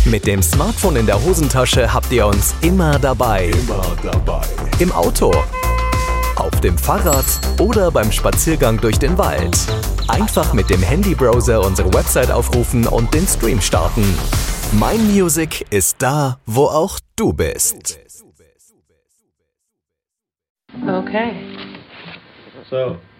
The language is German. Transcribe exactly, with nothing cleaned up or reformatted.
Mit dem Smartphone in der Hosentasche habt ihr uns immer dabei. Immer dabei. Im Auto, auf dem Fahrrad oder beim Spaziergang durch den Wald. Einfach mit dem Handybrowser unsere Website aufrufen und den Stream starten. Mein Music ist da, wo auch du bist. Okay. So.